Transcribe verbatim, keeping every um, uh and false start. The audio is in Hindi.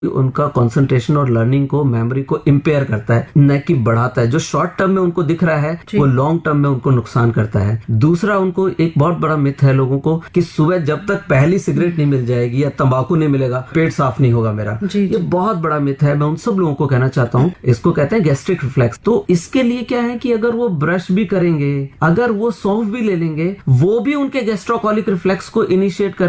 उनका कंसंट्रेशन और लर्निंग को, मेमोरी को इम्पेयर करता है, न कि बढ़ाता है। जो शॉर्ट टर्म में उनको दिख रहा है वो लॉन्ग टर्म में उनको नुकसान करता है। दूसरा, उनको एक बहुत बड़ा मिथ है लोगों को कि सुबह जब तक पहली सिगरेट नहीं मिल जाएगी या तंबाकू नहीं मिलेगा पेट साफ नहीं होगा मेरा। जी, ये जी। बहुत बड़ा मिथ है। मैं उन सब लोगों को कहना चाहता हूँ, इसको कहते हैं गैस्ट्रिक रिफ्लेक्स। तो इसके लिए क्या है कि अगर वो ब्रश भी करेंगे, अगर वो सौंफ भी ले लेंगे, वो भी उनके गैस्ट्रोकॉलिक रिफ्लेक्स को इनिशिएट कर